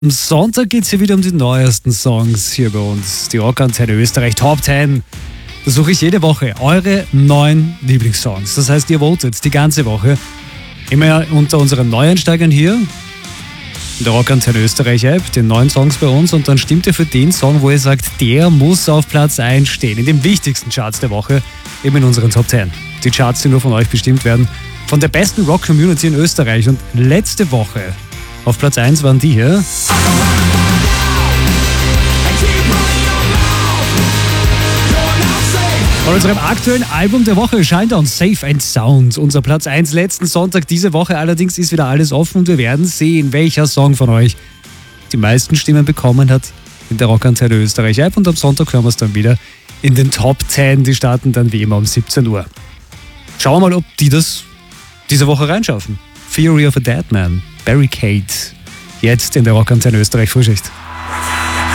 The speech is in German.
Am Sonntag geht es hier wieder um die neuesten Songs hier bei uns. Die Rockantenne Österreich Top 10. Da suche ich jede Woche eure 9 Lieblingssongs. Das heißt, ihr votet die ganze Woche. Immer unter unseren Neueinsteigern hier in der Rockantenne Österreich App, den 9 Songs bei uns. Und dann stimmt ihr für den Song, wo ihr sagt, der muss auf Platz 1 stehen. In den wichtigsten Charts der Woche, eben in unseren Top 10. Die Charts, die nur von euch bestimmt werden. Von der besten Rock-Community in Österreich. Und letzte Woche auf Platz 1 waren die hier. Von unserem aktuellen Album der Woche Shinedown Safe and Sound. Unser Platz 1 letzten Sonntag diese Woche. Allerdings ist wieder alles offen und wir werden sehen, welcher Song von euch die meisten Stimmen bekommen hat in der Rockantenne Österreich App. Und am Sonntag hören wir es dann wieder in den Top 10. Die starten dann wie immer um 17 Uhr. Schauen wir mal, ob die das diese Woche reinschaffen. Theory of a Dead Man, Barricade. Jetzt in der Rockantenne Österreich Frühschicht.